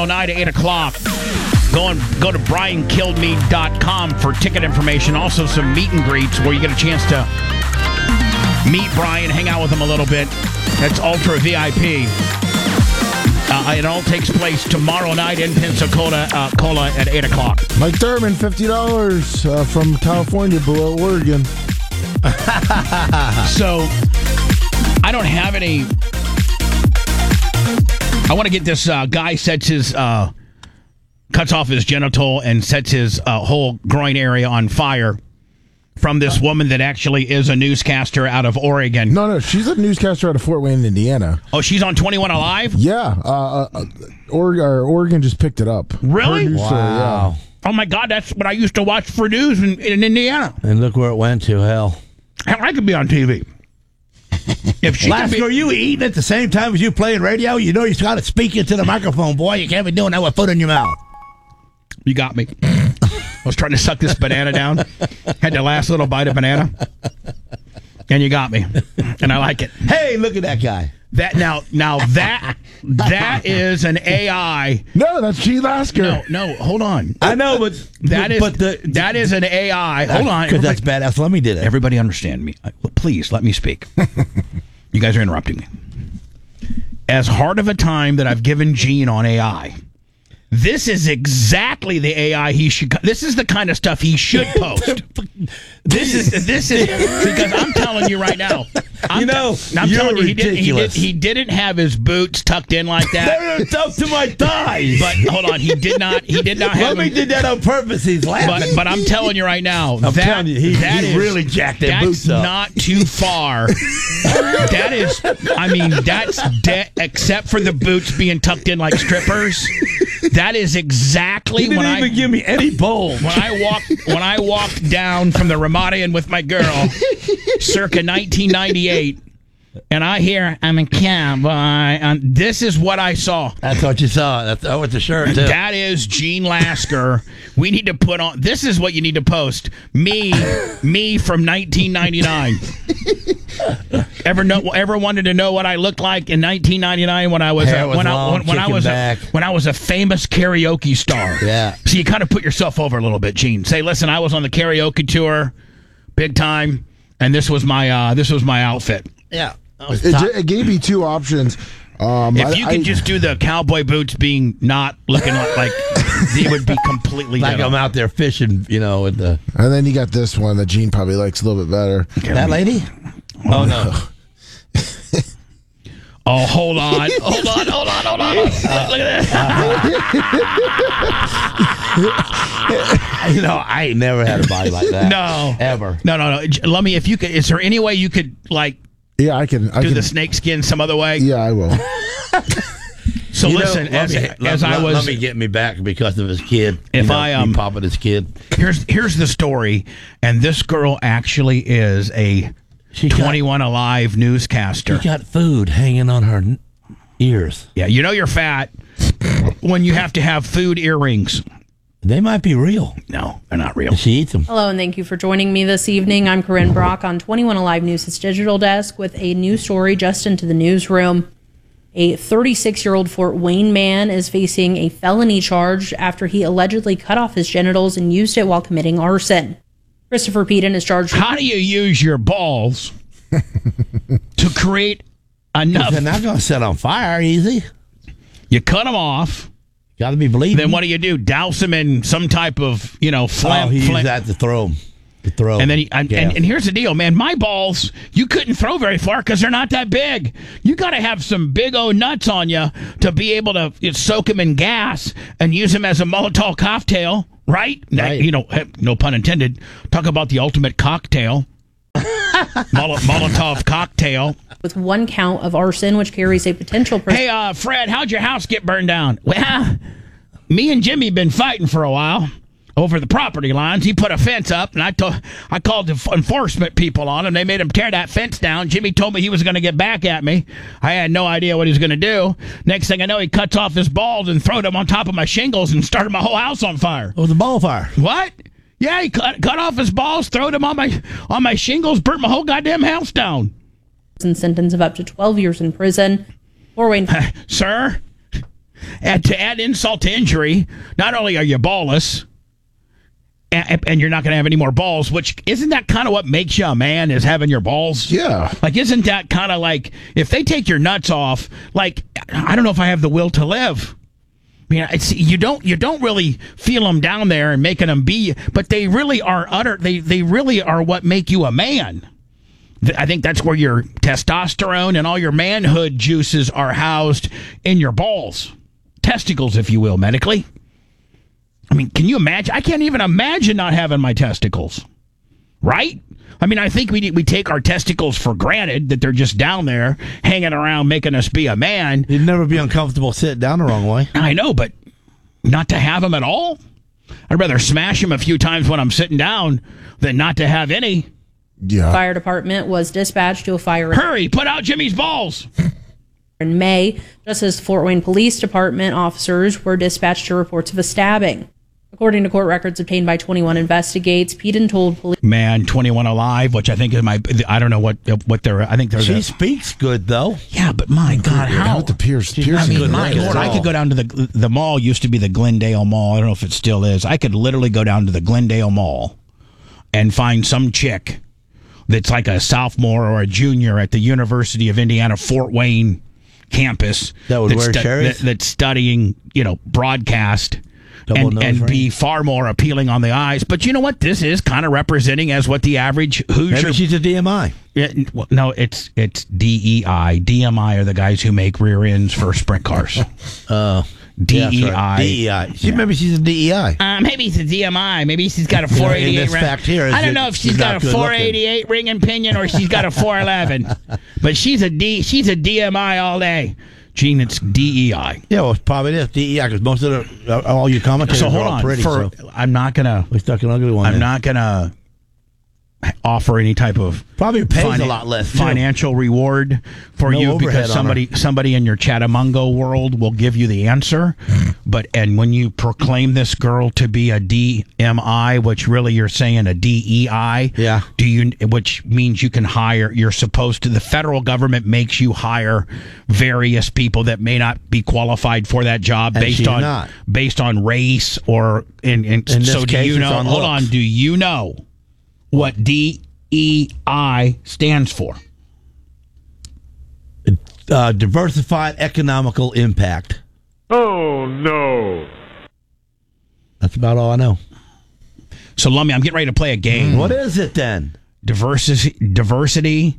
tomorrow night at 8 o'clock. Go to BrianKilledMe.com for ticket information. Also some meet and greets where you get a chance to meet Brian, hang out with him a little bit. That's Ultra VIP. It all takes place tomorrow night in Pensacola at 8 o'clock. Mike Thurman, $50 from California below Oregon. So, I don't have any... I want to get this guy sets his... cuts off his genital and sets his whole groin area on fire from this woman that actually is a newscaster out of Oregon. No, she's a newscaster out of Fort Wayne, Indiana. Oh, she's on 21 Alive? Yeah. Oregon just picked it up. Really? Producer, wow. Yeah. Oh, my God, that's what I used to watch for news in Indiana. And look where it went to, hell. Hell, I could be on TV. If she Lasker, are you eating at the same time as you playing radio? You know you got to speak into the microphone, boy. You can't be doing that with food in your mouth. You got me. I was trying to suck this banana down. Had the last little bite of banana. And you got me. And I like it. Hey, look at that guy. That that is an AI. No, that's G. Lasker. No, hold on. I know, but that is an AI. Hold on. Because that's badass. Let me do that. Everybody understand me. Please, let me speak. You guys are interrupting me. As hard of a time that I've given Gene on AI, this is exactly the AI he should. This is the kind of stuff he should post. This is because I'm telling you right now. I'm telling you, he didn't have his boots tucked in like that. They're tucked to my thighs. But hold on, he did not have. He did that on purpose. He's laughing. But I'm telling you right now, he really jacked their boots up. That's not too far. That is, I mean, that's except for the boots being tucked in like strippers. That is exactly when I give me any bowl. When I walked down from the Ramadian with my girl, circa 1998, and I hear I'm a cowboy. This is what I saw. That's what you saw. That's with the shirt too. That is Gene Lasker. We need to put on. This is what you need to post. Me from 1999. Ever wanted to know what I looked like in 1999 when I was when I was a famous karaoke star? Yeah. So you kind of put yourself over a little bit, Gene. Say, listen, I was on the karaoke tour, big time, and this was my outfit. Yeah. It gave me two options. If you could just do the cowboy boots being not looking like they would be completely like I'm out there fishing, with the. And then you got this one that Gene probably likes a little bit better. Okay, that lady? Oh no. Oh, hold on. Hold on. Look at that. I ain't never had a body like that. No. Ever. No. Let me, if you could, is there any way you could, yeah, I can do the snake skin some other way? Yeah, I will. So listen, let me get me back because of his kid. If me popping his kid. Here's the story, and this girl actually is a 21 Alive newscaster. She got food hanging on her ears. Yeah, you're fat when you have to have food earrings. They might be real. No, they're not real. She eats them. Hello, and thank you for joining me this evening. I'm Corinne Brock on 21 Alive News' digital desk with a new story just into the newsroom. A 36-year-old Fort Wayne man is facing a felony charge after he allegedly cut off his genitals and used it while committing arson. Christopher Peden is charged. How do you use your balls to create enough? They're not going to set on fire easy. You cut them off. Got to be bleeding. Then what do? Douse them in some type of, phlegm. He used that to throw them. And then and here's the deal, man. My balls, you couldn't throw very far because they're not that big. You got to have some big old nuts on you to be able to soak them in gas and use them as a Molotov cocktail, right? No pun intended. Talk about the ultimate cocktail. Molotov cocktail. With one count of arson, which carries a potential... Hey, Fred, how'd your house get burned down? Well, me and Jimmy been fighting for a while over the property lines. He put a fence up, and I called the enforcement people on him. They made him tear that fence down. Jimmy told me he was going to get back at me. I had no idea what he was going to do. Next thing I know, he cuts off his balls and throws them on top of my shingles and started my whole house on fire. It was a ball fire. What? Yeah, he cut off his balls, throwed them on my shingles, burnt my whole goddamn house down. And sentence of up to 12 years in prison. Fort Wayne. Sir, to add insult to injury, not only are you ballless, and you're not going to have any more balls, which isn't that kind of what makes you a man, is having your balls? Yeah. Like, isn't that kind of like, if they take your nuts off, like, I don't know if I have the will to live. I mean, you don't really feel them down there and making them be, but they really are they really are what make you a man. I think that's where your testosterone and all your manhood juices are housed in your balls. Testicles, if you will, medically. I mean, can you imagine? I can't even imagine not having my testicles. Right? I mean, I think we take our testicles for granted, that they're just down there hanging around making us be a man. You'd never be uncomfortable sitting down the wrong way. I know, but not to have them at all? I'd rather smash them a few times when I'm sitting down than not to have any. Yeah. Fire department was dispatched to a fire. Hurry, put out Jimmy's balls. In May, just as Fort Wayne Police Department officers were dispatched to reports of a stabbing. According to court records obtained by 21 Investigates, Peden told police... Man, 21 Alive, which I think is I don't know what they're... I think they're... She speaks good, though. Yeah, but my God, how... With the Pierce. I mean, my Lord, I could go down to the mall, used to be the Glendale Mall. I don't know if it still is. I could literally go down to the Glendale Mall and find some chick that's like a sophomore or a junior at the University of Indiana, Fort Wayne campus. That would wear cherries? That's studying, broadcast... And be far more appealing on the eyes. But you know what? This is kind of representing as what the average Hoosier... Maybe she's a DMI. No, it's DEI. DMI are the guys who make rear ends for sprint cars. Oh. DEI. Yeah, right. DEI. Maybe she's a DEI. Maybe it's a DMI. Maybe she's got a 488 in this fact here, I don't know if she's got a 488 ring and pinion or she's got a 411. But she's a DMI all day. Gene, it's DEI. Yeah, well, probably is DEI because most of all your commentators are all pretty. I'm not gonna. We stuck an ugly one. I'm not gonna offer any type of probably pays a lot less financial reward for you because somebody in your Chatamungo world will give you the answer. And when you proclaim this girl to be a DMI, which really you're saying a DEI, yeah, which means you can hire. You're supposed to. The federal government makes you hire various people that may not be qualified for that job based on race or in so do you know? Hold on, do you know what DEI stands for? Diversified economical impact. Oh, no. That's about all I know. So, Lummy, I'm getting ready to play a game. What is it then? Diversity.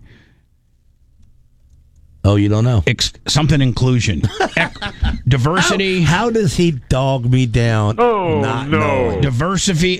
Oh, you don't know? Something inclusion. Diversity. How does he dog me down? Oh, no. Knowing? Diversity.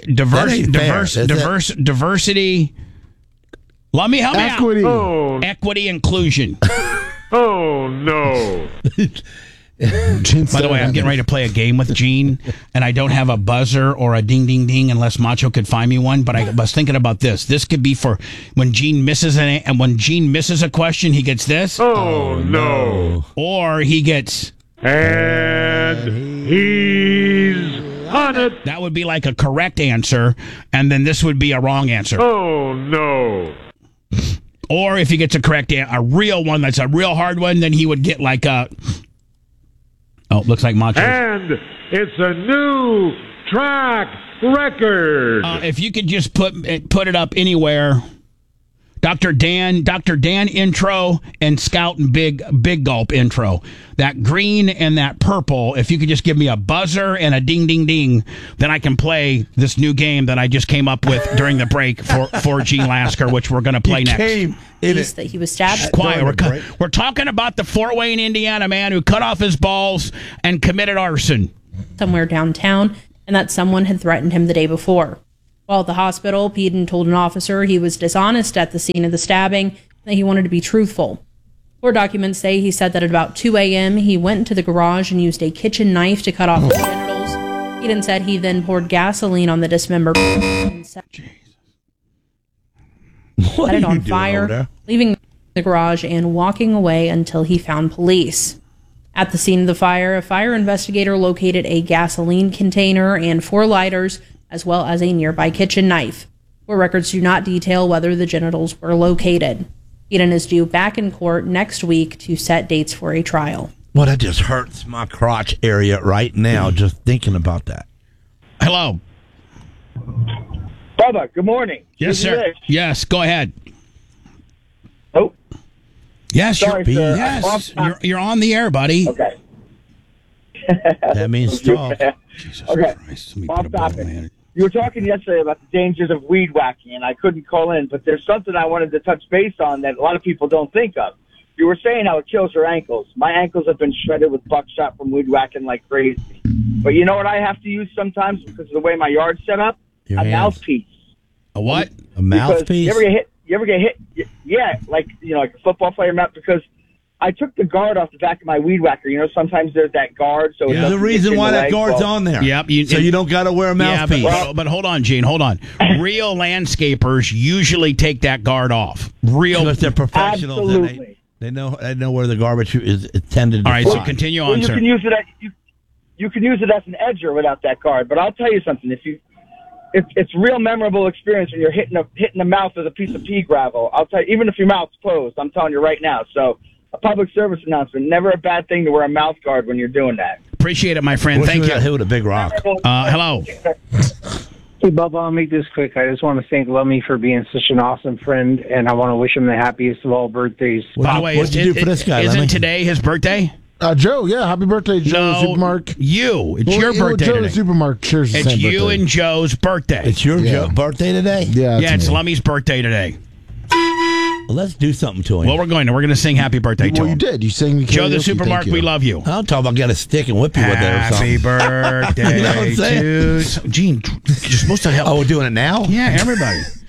Let me help Equity. me out. Oh. Equity, inclusion. Oh, no. By the way, I'm getting ready to play a game with Gene, and I don't have a buzzer or a ding, ding, ding unless Macho could find me one. But I was thinking about this. This could be for when Gene misses a question, he gets this. Oh, no. Or he gets... And he's on it. That would be like a correct answer, and then this would be a wrong answer. Oh, no. Or if he gets a real one that's a real hard one, then he would get like a... Oh, looks like Macho. And it's a new track record. If you could just put it up anywhere. Dr. Dan intro and Scout and Big Gulp intro. That green and that purple, if you could just give me a buzzer and a ding, ding, ding, then I can play this new game that I just came up with during the break for Gene Lasker, which we're going to play next. That he was stabbed. Quiet. We're talking about the Fort Wayne, Indiana man who cut off his balls and committed arson. Somewhere downtown, and that someone had threatened him the day before. While at the hospital, Peden told an officer he was dishonest at the scene of the stabbing and that he wanted to be truthful. Court documents say he said that at about 2 a.m. he went into the garage and used a kitchen knife to cut off his genitals. Peden said he then poured gasoline on the dismembered and set it on fire, leaving the garage and walking away until he found police. At the scene of the fire, a fire investigator located a gasoline container and 4 lighters, as well as a nearby kitchen knife. Court records do not detail whether the genitals were located. Peden is due back in court next week to set dates for a trial. Well, that just hurts my crotch area right now, just thinking about that. Hello. Bubba, good morning. Yes, sir. Rich. Yes, go ahead. Oh. Yes, Sorry, sir. yes. You're on the air, buddy. Okay. That means talk. Jesus Okay. Christ. Let me Off put a ball, topic. man. You were talking yesterday about the dangers of weed whacking, and I couldn't call in, but there's something I wanted to touch base on that a lot of people don't think of. You were saying how it kills your ankles. My ankles have been shredded with buckshot from weed whacking like crazy. But you know what I have to use sometimes because of the way my yard's set up? Your a hands. mouthpiece. A what? A mouthpiece? You ever get hit? Yeah, like a football player mouth, because I took the guard off the back of my weed whacker. Sometimes there's that guard. So There's a reason why that guard's on there. Yep. So you don't got to wear a mouthpiece. But hold on, Gene. Hold on. Real landscapers usually take that guard off. Because they're professionals. Absolutely. They know where the garbage is intended to All right, fly. so continue on, you sir. Can use it you can use it as an edger without that guard. But I'll tell you something. It's real memorable experience when you're hitting the mouth with a piece of pea gravel. I'll tell you, even if your mouth's closed, I'm telling you right now. So a public service announcement, never a bad thing to wear a mouth guard when you're doing that. Appreciate it, my friend. Thank you. Got hit with a big rock. Hello. Hey, Bubba, I'll make this quick. I just want to thank Lummy for being such an awesome friend, and I want to wish him the happiest of all birthdays. By the way, what'd you do for this guy, Isn't Lemmy? today his birthday? Joe, yeah, happy birthday, Joe the Supermark. You. It's your birthday Joe today. the Supermark shares the It's same you birthday. and Joe's birthday. It's your birthday today? Yeah, it's me. Lummy's birthday today. Well, let's do something to him. Well, we're going to sing happy birthday to Well, you him. did. You sang the Joe the karaoke. Supermark, Thank you. we love you. I'll talk about get a stick and whip you with it or Happy something. birthday You know what I'm saying? to Gene. You're supposed to help. Oh, we're doing it now? Yeah, everybody.